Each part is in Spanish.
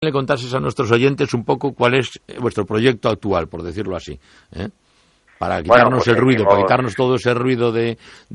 le contases a nuestros oyentes un poco cuál es vuestro proyecto actual, por decirlo así, para quitarnos el ruido, para quitarnos todo ese ruido del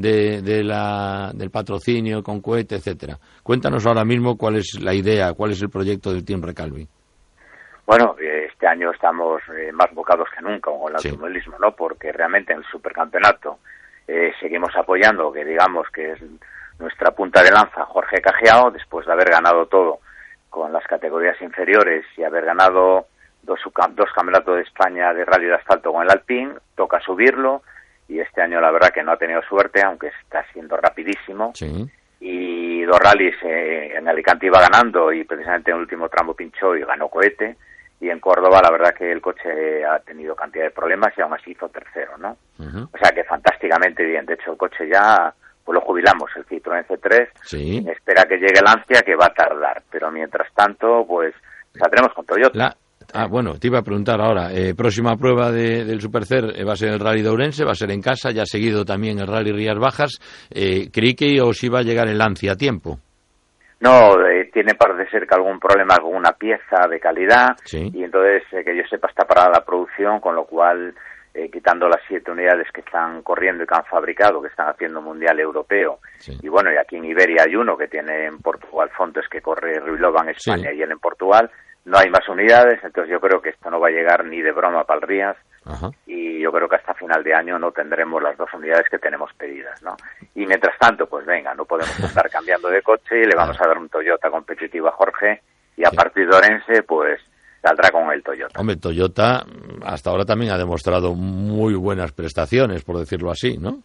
patrocinio con cohete, etcétera. Cuéntanos ahora mismo cuál es la idea, cuál es el proyecto del Team Recalvi. Bueno, este año estamos más bocados que nunca con el automovilismo, ¿no? Porque realmente en el supercampeonato seguimos apoyando, que digamos que es nuestra punta de lanza, Jorge Cajiao, después de haber ganado todo con las categorías inferiores y haber ganado dos campeonatos de España de rally de asfalto con el Alpine, toca subirlo, y este año la verdad que no ha tenido suerte, aunque está siendo rapidísimo. Sí. Y dos rallies en Alicante iba ganando, y precisamente en el último tramo pinchó y ganó cohete, y en Córdoba la verdad que el coche ha tenido cantidad de problemas y aún así hizo tercero, ¿no? Uh-huh. O sea que fantásticamente bien. De hecho el coche ya pues lo jubilamos, el Citroën C3, sí. Espera que llegue el Lancia, que va a tardar, pero mientras tanto pues saldremos con Toyota. Bueno, te iba a preguntar ahora, próxima prueba del Supercer va a ser el Rally de Ourense, va a ser en casa, ya ha seguido también el Rally Rías Bajas. Creí que os iba a llegar el Lancia a tiempo. No, tiene parece ser que algún problema con una pieza de calidad, sí. Y entonces que yo sepa está parada la producción, con lo cual quitando las 7 unidades que están corriendo y que han fabricado, que están haciendo mundial europeo, sí. Y bueno, y aquí en Iberia hay uno que tiene en Portugal Fontes, que corre Ruilova en España, sí. Y él en Portugal, no hay más unidades, entonces yo creo que esto no va a llegar ni de broma para el Rías. Ajá. Y yo creo que hasta final de año no tendremos las 2 unidades que tenemos pedidas, ¿no? Y mientras tanto, pues venga, no podemos estar cambiando de coche, y le vamos a dar un Toyota competitivo a Jorge, y a partir de Ourense, pues saldrá con el Toyota. Hombre, Toyota hasta ahora también ha demostrado muy buenas prestaciones, por decirlo así, ¿no?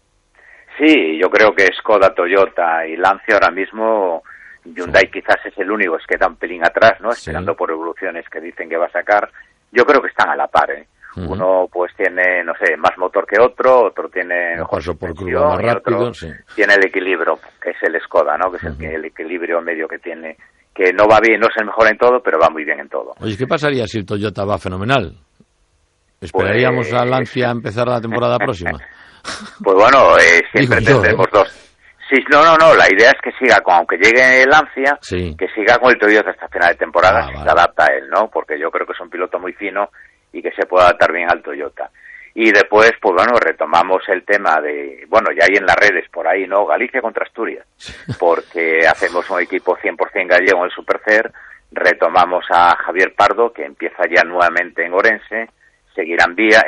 Sí, yo creo que Skoda, Toyota y Lancia ahora mismo, Hyundai quizás es el único, es que da un pelín atrás, ¿no? Esperando por evoluciones que dicen que va a sacar. Yo creo que están a la par, ¿eh? Uh-huh. Uno pues tiene, no sé, más motor que otro tiene mejor paso por curva más rápido, sí. Tiene el equilibrio, que es el Skoda, ¿no? Que es el equilibrio medio que tiene, que no va bien, no es el mejor en todo, pero va muy bien en todo. Oye, ¿qué pasaría si el Toyota va fenomenal? ¿Esperaríamos a Lancia a empezar la temporada próxima? Pues bueno, siempre tendremos dos. Sí, no, la idea es que siga aunque llegue Lancia, sí. Que siga con el Toyota hasta final de temporada, si se adapta a él, ¿no? Porque yo creo que es un piloto muy fino y que se puede adaptar bien al Toyota. Y después, pues bueno, retomamos el tema de, bueno, ya hay en las redes por ahí, ¿no? Galicia contra Asturias, porque hacemos un equipo 100% gallego en el Supercer, retomamos a Javier Pardo, que empieza ya nuevamente en Ourense, seguirá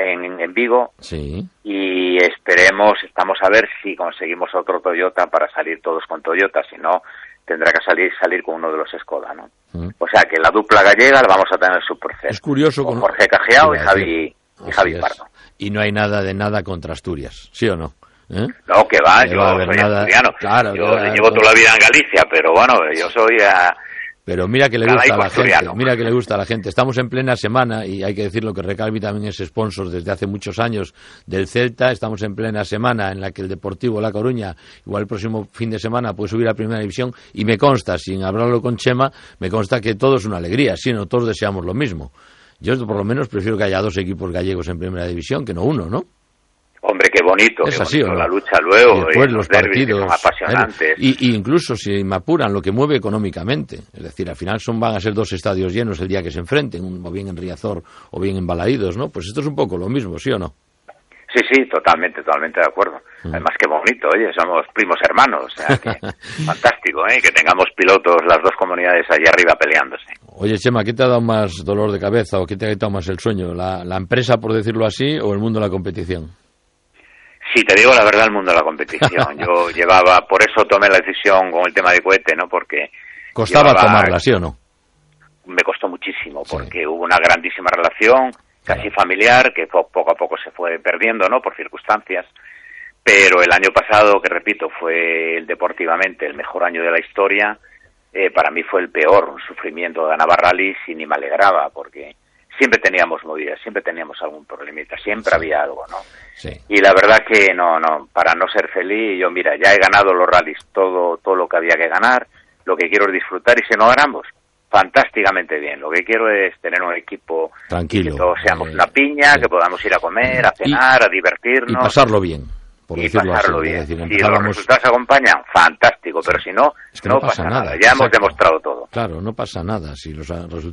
en Vigo, sí. Y estamos a ver si conseguimos otro Toyota para salir todos con Toyota, si no tendrá que salir con uno de los Skoda, ¿no? O sea que la dupla gallega la vamos a tener en el Supercer. Es curioso con Jorge Cajiao y Javi Pardo. Y no hay nada contra Asturias, ¿sí o no? No, que va, yo soy asturiano. Claro, yo llevo toda la vida en Galicia, pero bueno, yo soy Pero mira que le gusta a la gente, Estamos en plena semana, y hay que decirlo que Recalvi también es sponsor desde hace muchos años del Celta. Estamos en plena semana en la que el Deportivo La Coruña, igual el próximo fin de semana, puede subir a Primera División, y me consta, sin hablarlo con Chema, me consta que todo es una alegría, sí, no todos deseamos lo mismo. Yo por lo menos prefiero que haya 2 equipos gallegos en Primera División que no uno, ¿no? Hombre, qué bonito, es así, bonito, ¿no? La lucha luego, y después los partidos son apasionantes. Y incluso si me apuran, lo que mueve económicamente. Es decir, al final van a ser 2 estadios llenos el día que se enfrenten, o bien en Riazor o bien en Balaídos, ¿no? Pues esto es un poco lo mismo, ¿sí o no? Sí, totalmente de acuerdo. Además, qué bonito, oye, somos primos hermanos, o sea, que fantástico, que tengamos pilotos las 2 comunidades allá arriba peleándose. Oye, Chema, ¿qué te ha dado más dolor de cabeza o qué te ha quitado más el sueño? ¿La empresa, por decirlo así, o el mundo de la competición? Sí, te digo la verdad, el mundo de la competición. Yo por eso tomé la decisión con el tema de cohete, ¿no? Porque ¿costaba tomarla, sí o no? Me costó muchísimo, porque hubo una grandísima relación, casi familiar, que poco a poco se fue perdiendo, ¿no? Por circunstancias. Pero el año pasado, que repito, fue deportivamente el mejor año de la historia, para mí fue el peor, un sufrimiento. Ganaba rallies y ni me alegraba, porque siempre teníamos movidas, siempre teníamos algún problemita, siempre había algo, ¿no? Sí. Y la verdad que no, para no ser feliz, yo mira, ya he ganado los rallies, todo lo que había que ganar, lo que quiero es disfrutar, y si no ganamos, fantásticamente bien. Lo que quiero es tener un equipo tranquilo, que todos seamos una piña, que podamos ir a comer, a cenar, a divertirnos. Y pasarlo bien, por decirlo así. Bien. Si los resultados acompañan, fantástico. castigo, pero si no, no pasa nada. Ya hemos demostrado todo. Claro, no pasa nada si los resultados